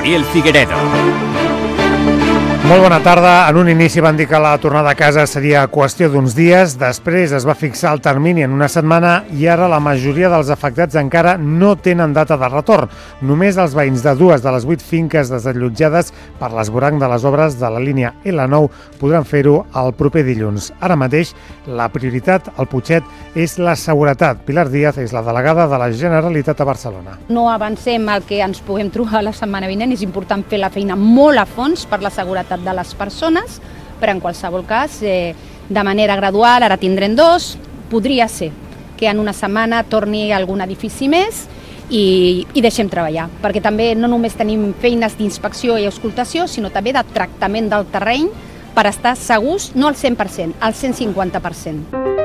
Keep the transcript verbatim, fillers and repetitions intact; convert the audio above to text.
Gabriel Figueredo. Molt bona tarda. En un inici van dir que la tornada a casa seria qüestió d'uns dies, després es va fixar el termini en una setmana i ara la majoria dels afectats encara no tenen data de retorn. Només els veïns de dues de les vuit finques desallotjades per l'esvoranc de les obres de la línia L nou podran fer-ho el proper dilluns. Ara mateix la prioritat al Putxet és la seguretat. Pilar Díaz és la delegada de la Generalitat a Barcelona. No avancem el que ens puguem trobar la setmana vinent, és important fer la feina molt a fons per la seguretat de les persones, però en qualsevol cas, eh, de manera gradual, ara tindrem dos, podria ser que en una setmana torni algun edifici més i, i deixem treballar, perquè també no només tenim feines d'inspecció i auscultació, sinó també de tractament del terreny per estar segurs, no al cent per cent, al cent cinquanta per cent.